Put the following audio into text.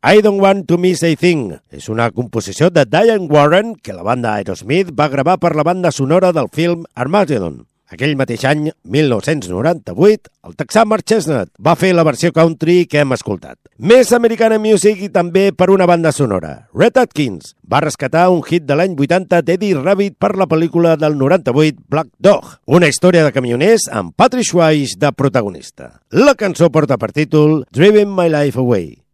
I Don't Want to Miss a Thing. És una composició de Diane Warren que la banda Aerosmith va gravar per la banda sonora del film Armageddon. Aquell mateix any, 1998, el texà Mark Chestnut va fer la versió country que hem escoltat. Més Americana Music i també per una banda sonora. Red Atkins va rescatar un hit de l'any 80 d'Eddie Rabbit per la pel·lícula del 98 Black Dog, una història de camioners amb Patrick Swayze de protagonista. La cançó porta per títol Driving My Life Away.